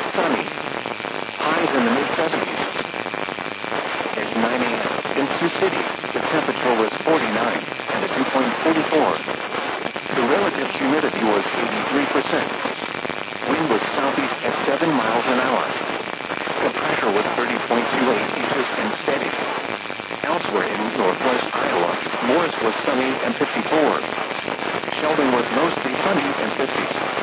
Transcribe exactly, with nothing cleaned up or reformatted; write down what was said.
sunny. Highs in the mid seventies. At nine a m in Sioux City, the temperature was forty-nine and the dew point forty-four. The relative humidity was eighty-three percent. Wind was southeast at seven miles an hour. The pressure was thirty point two eight inches and steady. Elsewhere in northwest Iowa, Morris was sunny and fifty-four. Sheldon was mostly sunny and fifty.